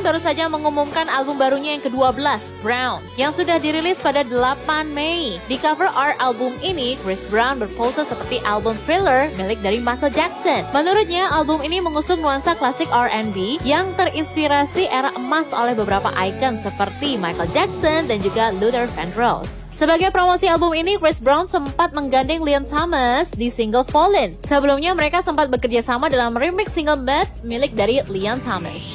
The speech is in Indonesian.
baru saja mengumumkan album barunya yang ke-12, Brown, yang sudah dirilis pada 8 Mei. Di cover art album ini, Chris Brown berpose seperti album Thriller milik dari Michael Jackson. Menurutnya, album ini mengusung nuansa klasik R&B yang terinspirasi era emas oleh beberapa ikon seperti Michael Jackson dan juga Luther Vandross. Sebagai promosi album ini, Chris Brown sempat menggandeng Leon Thomas di single Fallen. Sebelumnya mereka sempat bekerja sama dalam remix single Bad milik dari Leon Thomas.